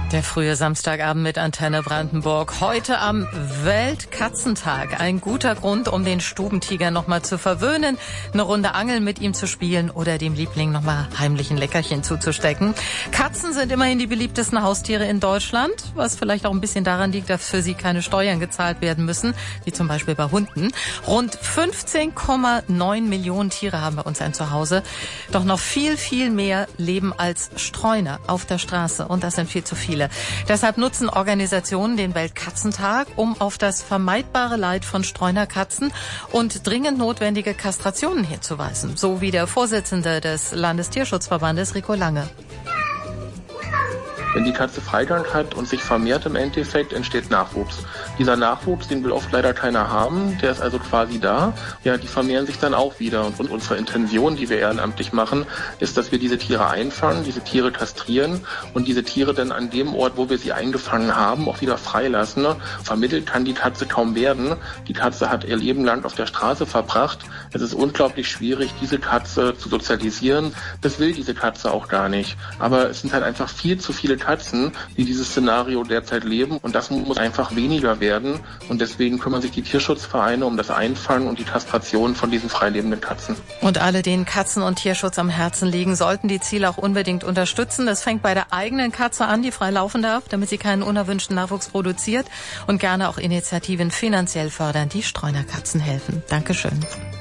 Der frühe Samstagabend mit Antenne Brandenburg. Heute am Weltkatzentag. Ein guter Grund, um den Stubentiger nochmal zu verwöhnen, eine Runde Angeln mit ihm zu spielen oder dem Liebling nochmal heimlich ein Leckerchen zuzustecken. Katzen sind immerhin die beliebtesten Haustiere in Deutschland, was vielleicht auch ein bisschen daran liegt, dass für sie keine Steuern gezahlt werden müssen, wie zum Beispiel bei Hunden. Rund 15,9 Millionen Tiere haben bei uns ein Zuhause. Doch noch viel, viel mehr leben als Streuner auf der Straße. Und das sind viel zu viele. Deshalb nutzen Organisationen den Weltkatzentag, um auf das vermeidbare Leid von Streunerkatzen und dringend notwendige Kastrationen hinzuweisen. So wie der Vorsitzende des Landestierschutzverbandes, Rico Lange. Wenn die Katze Freigang hat und sich vermehrt im Endeffekt, entsteht Nachwuchs. Dieser Nachwuchs, den will oft leider keiner haben, der ist also quasi da. Ja, die vermehren sich dann auch wieder. Und unsere Intention, die wir ehrenamtlich machen, ist, dass wir diese Tiere einfangen, diese Tiere kastrieren und diese Tiere dann an dem Ort, wo wir sie eingefangen haben, auch wieder freilassen. Vermittelt kann die Katze kaum werden. Die Katze hat ihr Leben lang auf der Straße verbracht. Es ist unglaublich schwierig, diese Katze zu sozialisieren. Das will diese Katze auch gar nicht. Aber es sind halt einfach viel zu viele Katzen, die dieses Szenario derzeit leben, und das muss einfach weniger werden, und deswegen kümmern sich die Tierschutzvereine um das Einfangen und die Kastration von diesen freilebenden Katzen. Und alle, denen Katzen und Tierschutz am Herzen liegen, sollten die Ziele auch unbedingt unterstützen. Das fängt bei der eigenen Katze an, die frei laufen darf, damit sie keinen unerwünschten Nachwuchs produziert, und gerne auch Initiativen finanziell fördern, die Streunerkatzen helfen. Dankeschön.